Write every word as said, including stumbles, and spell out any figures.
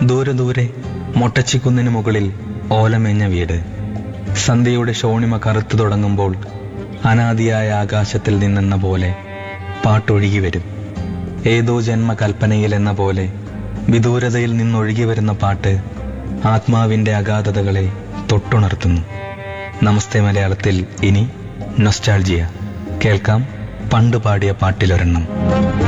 ദൂരെ ദൂരെ മൊട്ടച്ചിക്കുന്നിന് മുകളിൽ ഓലമേഞ്ഞ വീട്. സന്ധ്യയുടെ ശോണിമ കറുത്തു തുടങ്ങുമ്പോൾ അനാദിയായ ആകാശത്തിൽ നിന്നെന്ന പോലെ പാട്ടൊഴുകി വരും. ഏതോ ജന്മകൽപ്പനയിൽ എന്ന പോലെ വിദൂരതയിൽ നിന്നൊഴുകി വരുന്ന പാട്ട് ആത്മാവിന്റെ അഗാധതകളെ തൊട്ടുണർത്തുന്നു. നമസ്തേ മലയാളത്തിൽ ഇനി നൊസ്റ്റാൾജിയ കേൾക്കാം. പണ്ട് പാടിയ പാട്ടിലൊരെണ്ണം.